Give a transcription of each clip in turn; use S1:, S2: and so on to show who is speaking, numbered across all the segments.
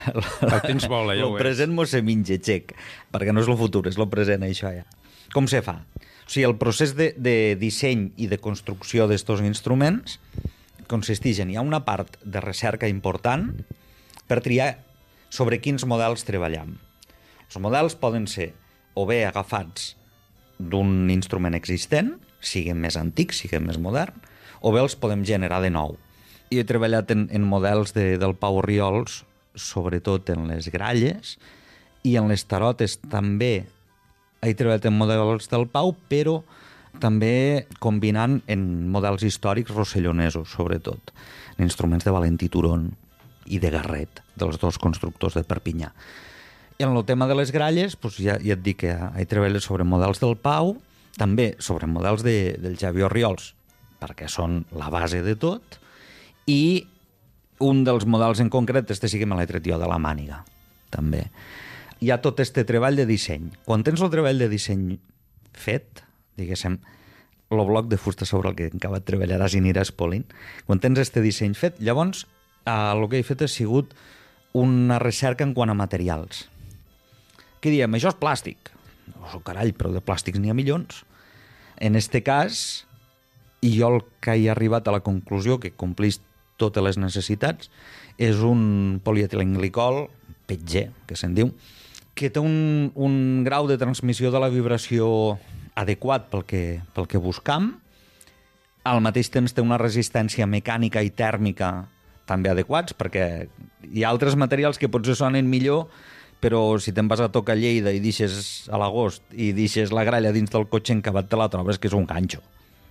S1: El temps vola, ja
S2: El
S1: ho és.
S2: present mos se minge, xec, perquè no és el futur, és el present, això ja. Com se fa? O sigui, el procés de disseny i de construcció d'estos instruments consisteix en hi ha una part de recerca important per triar sobre quins models treballem. Els models poden ser o bé agafats d'un instrument existent, sigui més antic, sigui més modern, o bé els podem generar de nou. I he treballat en models del Pau Oriols, sobretot en les gralles, i en les tarotes també he treballat en models del Pau, però també combinant en models històrics rossellonesos, sobretot, en instruments de Valentí Turon i de Garret, dels dos constructors de Perpinyà. I en el tema de les gralles, doncs ja et dic que he treballat sobre models del Pau, també sobre models del Xavier Oriols, perquè són la base de tot, i un dels models en concret, sí que me l'he tret jo de la màniga, també. Hi ha tot este treball de disseny. Quan tens el treball de disseny fet, diguéssim, el bloc de fusta sobre el que acaba de treballar si aniràs polint, quan tens este disseny fet, llavors el que he fet ha sigut una recerca en quant a materials. Què diem? Això és plàstic. Oh, carai, però de plàstics n'hi ha milions. En este cas, i jo el que he arribat a la conclusió que complís totes les necessitats, és un polietilenglicol, PETG, que se'n diu, que té un grau de transmissió de la vibració adequat pel que buscam, al mateix temps té una resistència mecànica i tèrmica també adequats, perquè hi ha altres materials que potser sonen millor, però si te'n vas a tocar Lleida i deixes a l'agost i deixes la gralla dins del cotxe encabat, te la trobes que és un ganxo.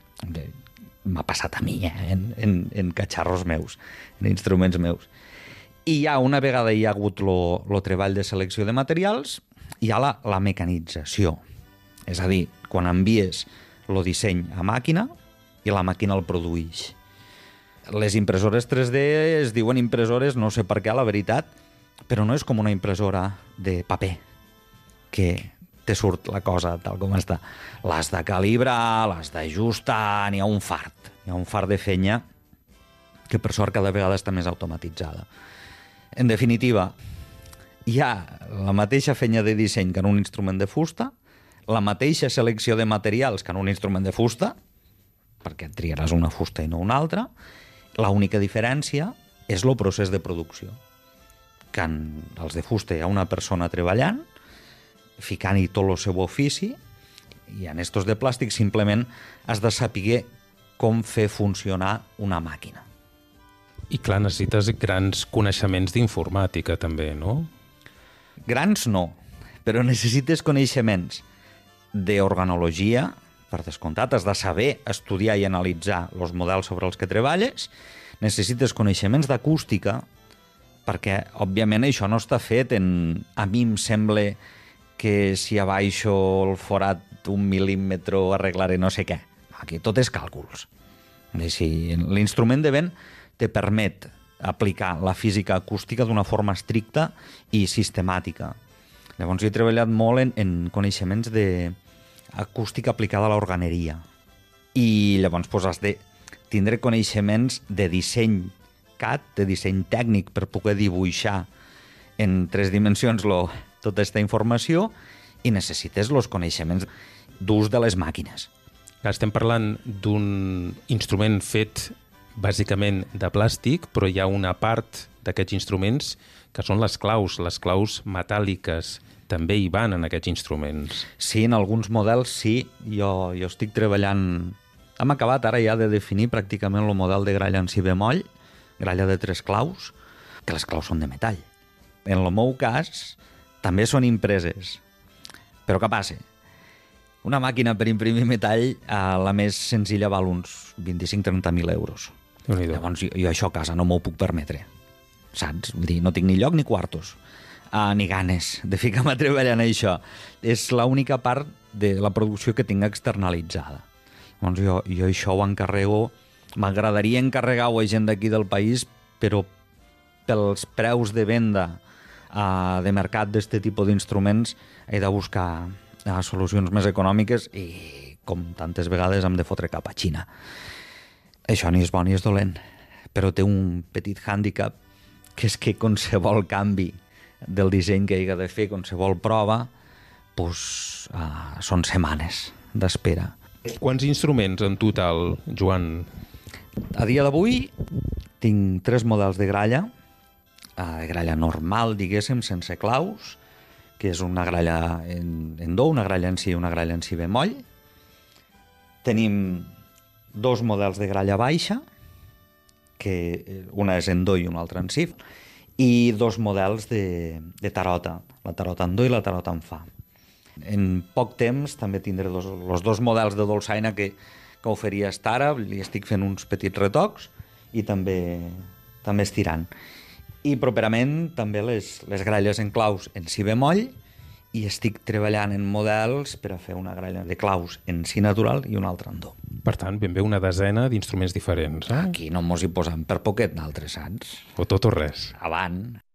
S2: M'ha passat a mi, en catxarros meus, en instruments meus. I ja una vegada hi ha hagut el treball de selecció de materials, hi ha la mecanització. És a dir, quan envies el disseny a màquina i la màquina el produeix. Les impressores 3D es diuen impressores, no sé per què, la veritat, però no és com una impressora de paper, que te surt la cosa tal com està. L'has de calibrar, l'has d'ajustar, n'hi ha un fart de fenya que per sort cada vegada està més automatitzada. En definitiva, hi ha la mateixa fenya de disseny que en un instrument de fusta, la mateixa selecció de materials que en un instrument de fusta, perquè triaràs una fusta i no una altra. L'única diferència és el procés de producció. Que en els de fusta hi ha una persona treballant, ficant-hi tot el seu ofici, i en estos de plàstic simplement has de saber com fer funcionar una màquina.
S1: I clar, necessites grans coneixements d'informàtica també, no?
S2: Grans no, però necessites coneixements d'organologia, per descomptat, has de saber estudiar i analitzar els models sobre els que treballes, necessites coneixements d'acústica, perquè, òbviament, això no està fet a mi em sembla que si abaixo el forat 1 mil·límetre arreglaré no sé què. Aquí tot és càlculs. L'instrument de vent te permet aplicar la física acústica d'una forma estricta i sistemàtica. Llavors, jo he treballat molt en coneixements d'acústica aplicada a l'organeria. I llavors has de tindre coneixements de disseny CAD, de disseny tècnic, per poder dibuixar en 3 dimensions tota aquesta informació, i necessites els coneixements d'ús de les màquines.
S1: Estem parlant d'un instrument fet bàsicament de plàstic, però hi ha una part d'aquests instruments que són les claus metàl·liques. També hi van en aquests instruments.
S2: Sí, en alguns models sí. Jo estic treballant... Hem acabat ara ja de definir pràcticament el model de gralla en si bemoll, gralla de 3 claus, que les claus són de metall. En el meu cas, també són impreses. Però què passa? Una màquina per imprimir metall, la més senzilla val uns 25-30.000 euros. Llavors jo això a casa no m'ho puc permetre. Saps? Vull dir, no tinc ni lloc ni quartos, ni ganes de ficar-me a treballar en això. És l'única part de la producció que tinc externalitzada. Llavors jo això ho encarrego. M'agradaria encarregar-ho a gent d'aquí del país, però pels preus de venda de mercat d'aquest tipus d'instruments he de buscar solucions més econòmiques i, com tantes vegades, hem de fotre cap a Xina. Això ni és bo ni és dolent, però té un petit hàndicap, que és que qualsevol canvi del disseny que hi ha de fer, qualsevol prova, doncs, són setmanes d'espera.
S1: Quants instruments en total, Joan?
S2: A dia d'avui tinc 3 models de gralla normal, diguéssim, sense claus, que és una gralla en do, una gralla en si i una gralla en si bemoll. Tenim 2 models de gralla baixa, que una és en do i una altra en si, i 2 models de tarota, la tarota en do i la tarota en fa. En poc temps també tindré els 2 models de dolçaina que oferia Stara, li estic fent uns petits retocs i també estirant. I properament també les gralles en claus en si bemoll, i estic treballant en models per a fer una gralla de claus en si natural i una altra en do.
S1: Per tant, ben bé una desena d'instruments diferents.
S2: Aquí no mos hi posam per poquet d'altres, saps?
S1: O tot o res.
S2: Avant.